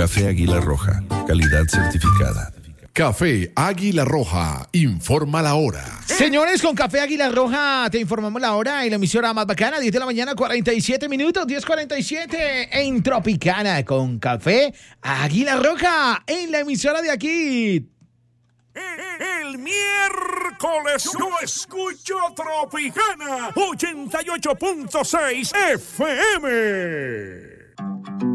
Café Águila Roja, calidad certificada. Café Águila Roja, informa la hora. Señores, con Café Águila Roja te informamos la hora y la emisora más bacana, 10 de la mañana, 47 minutos, 10:47 en Tropicana, con Café Águila Roja en la emisora de aquí. El miércoles yo escucho Tropicana 88.6 FM.